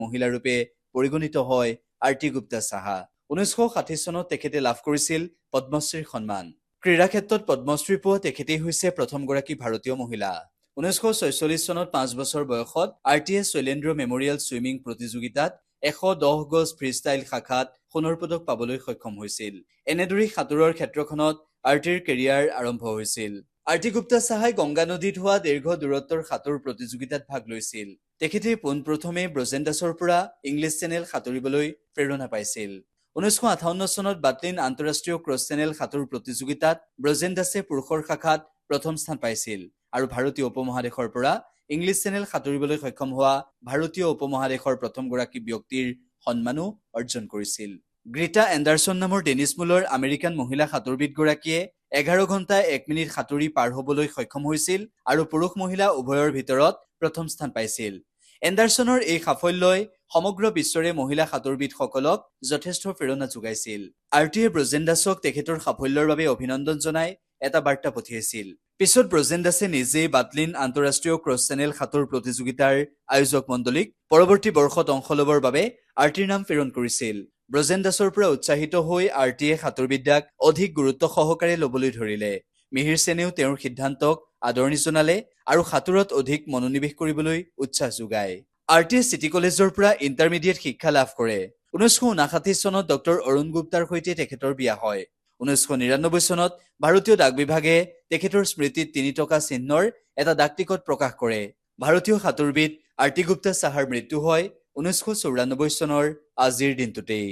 মহিলা ৰূপে পৰিগণিত হয় আৰতি গুপ্তা সাহা 1960 চনত তেখেতে লাভ কৰিছিল পদ্মশ্ৰীৰ সন্মান ক্ৰীড়া ক্ষেত্ৰত পদ্মশ্ৰী পোৱা তেখেতেই হৈছে প্ৰথমগৰাকী ভাৰতীয় মহিলা 1946 চনত 5 বছৰ বয়সত আৰটিএছ শৈলেন্দ্ৰ মেমৰিয়েল সুইমিং প্ৰতিযোগিতাত 110 গজ ফ্ৰীষ্টাইল শাখাত সোণৰ পদক পাবলৈ সক্ষম হৈছিল এনেদৰে সাঁতোৰৰ ক্ষেত্ৰখনত আৰটিৰ কেৰিয়াৰ আৰম্ভ হৈছিল আৰতি গুপ্তা সাহাই গংগা নদীত হোৱা দীৰ্ঘ দূৰত্বৰ সাঁতোৰ প্ৰতিযোগিতাত ভাগ লৈছিল তেখেতে পোনপ্ৰথমে ব্ৰজেন্দাছৰ পৰা ইংলিছ চেনেল সাঁতুৰিবলৈ প্ৰেৰণা পাইছিল 1958 চনত বাটলিন আন্তঃৰাষ্ট্ৰীয় ক্ৰছ চেনেল সাঁতোৰ প্ৰতিযোগিতাত ব্ৰজেন্দাছে পুৰুষৰ শাখাত প্ৰথম স্থান পাইছিল আৰু ভাৰতীয় উপমহাদেশৰ পৰা ইংলিছ চেনেল সাঁতুৰিবলৈ সক্ষম হোৱা ভাৰতীয় উপমহাদেশৰ প্ৰথমগৰাকী ব্যক্তিৰ সন্মানো অৰ্জন কৰিছিল গ্ৰিটা এণ্ডাৰছন নামৰ ডেনিছ মুলৰ আমেৰিকান মহিলা সাঁতোৰবিদগৰাকীয়ে 11 ঘণ্টা 1 মিনিট সাঁতুৰি পাৰ হ'বলৈ সক্ষম হৈছিল আৰু পুৰুষ মহিলা উভয়ৰ ভিতৰত প্ৰথম স্থান পাইছিল এণ্ডাৰছনৰ এই সাফল্যই সমগ্ৰ বিশ্বৰে মহিলা সাঁতোৰবিদসকলক যথেষ্ট প্ৰেৰণা যোগাইছিল আৰটিয়ে ব্ৰজেন্দাছক তেখেতৰ সাফল্যৰ বাবে অভিনন্দন জনাই এটা বাৰ্তা পঠিয়াইছিল পিছত ব্ৰজেন্দাছে নিজেই বাটলিন আন্তঃৰাষ্ট্ৰীয় ক্ৰছ চেনেল সাঁতোৰ প্ৰতিযোগিতাৰ আয়োজক মণ্ডলীক পৰৱৰ্তী বৰ্ষত অংশ ল'বৰ বাবে আৰটিৰ নাম প্ৰেৰণ কৰিছিল ব্ৰজেন্দাছৰ পৰা উৎসাহিত হৈ আৰটিয়ে সাঁতোৰবিদ্যাক অধিক গুৰুত্ব সহকাৰে ল'বলৈ ধৰিলে মিহিৰ সেনেও তেওঁৰ সিদ্ধান্তক আদৰণি জনালে আৰু সাঁতোৰত অধিক মনোনিৱেশ কৰিবলৈ উৎসাহ যোগায় আৰটিয়ে চিটি কলেজৰ পৰা ইণ্টাৰমিডিয়েট শিক্ষা লাভ কৰে 1959 চনত ডক্টৰ অৰুণ গুপ্তাৰ সৈতে তেখেতৰ বিয়া হয় 1999 চনত ভাৰতীয় ডাক বিভাগে তেখেতৰ স্মৃতিত 3 টকা চিহ্নৰ এটা ডাকটিকট প্ৰকাশ কৰে ভাৰতীয় সাঁতোৰবিদ আৰতি গুপ্তা সাহাৰ মৃত্যু হয় 1994 চনৰ আজিৰ দিনটোতেই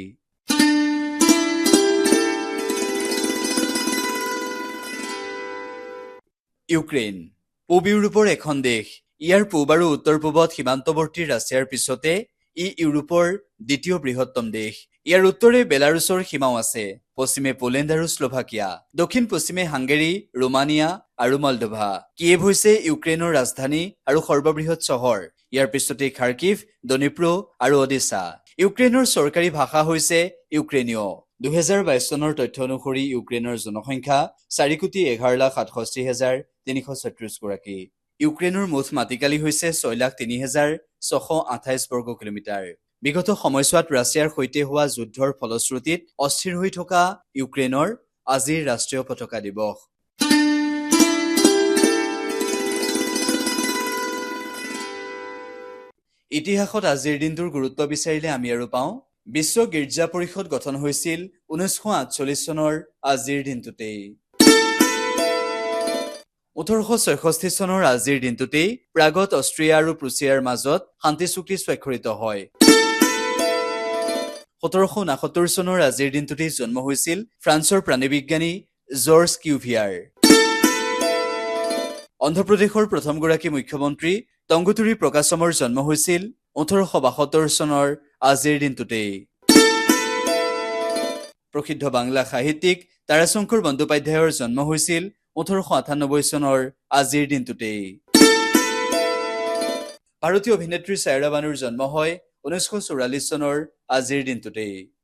ইউক্ৰেইন পূব ইউৰোপৰ এখন দেশ ইয়াৰ পূব আৰু উত্তৰ পূবত সীমান্তৱৰ্তী ৰাছিয়াৰ পিছতে ই ইউৰোপৰ দ্বিতীয় বৃহত্তম দেশ ইয়াৰ উত্তৰে বেলাৰুছৰ সীমাও আছে পশ্চিমে পোলেণ্ড আৰু স্লোভাকিয়া দক্ষিণ পশ্চিমে হাংগেৰী ৰোমানিয়া আৰু মলডোভা কিয়েভ হৈছে ইউক্ৰেইনৰ ৰাজধানী আৰু সৰ্ববৃহৎ চহৰ ইয়াৰ পিছতে খাৰ্কিভ ডনিপ্ৰো আৰু অডেছা ইউক্ৰেইনৰ চৰকাৰী ভাষা হৈছে ইউক্ৰেইনীয় 2022 চনৰ তথ্য অনুসৰি ইউক্ৰেইনৰ জনসংখ্যা 4,11,67,336 গৰাকী ইউক্ৰেইনৰ মুঠ মাটিকালি হৈছে 6,03,628 বৰ্গ কিলোমিটাৰ বিগত সময়ছোৱাত ৰাছিয়াৰ সৈতে হোৱা যুদ্ধৰ ফলশ্ৰুতিত অস্থিৰ হৈ থকা ইউক্ৰেইনৰ আজিৰ ৰাষ্ট্ৰীয় পতাকা দিৱস ইতিহাসত আজিৰ দিনটোৰ গুৰুত্ব বিচাৰিলে আমি আৰু পাওঁ বিশ্ব গীৰ্জা পৰিষদ গঠন হৈছিল 1948 চনৰ আজিৰ দিনটোতেই 1866 চনৰ আজিৰ দিনটোতেই প্ৰাগত অষ্ট্ৰিয়া আৰু প্ৰুছিয়াৰ মাজত শান্তি চুক্তি স্বাক্ষৰিত হয় 1769 চনৰ আজিৰ দিনটোতেই জন্ম হৈছিল ফ্ৰান্সৰ প্ৰাণীবিজ্ঞানী জৰ্জ কিউভিয়াৰ অন্ধ্ৰপ্ৰদেশৰ প্ৰথমগৰাকী মুখ্যমন্ত্ৰী টংগুতুৰী প্ৰকাশমৰ জন্ম হৈছিল 1872 চনৰ আজিৰ দিনটোতেই প্ৰসিদ্ধ বাংলা সাহিত্যিক তাৰাশংকৰ বন্দ্যোপাধ্যায়ৰ জন্ম হৈছিল 1898 চনৰ আজিৰ দিনটোতেই ভাৰতীয় অভিনেত্ৰী ছায়ৰা বানুৰ জন্ম হয় 1944 চনৰ আজিৰ দিনটোতেই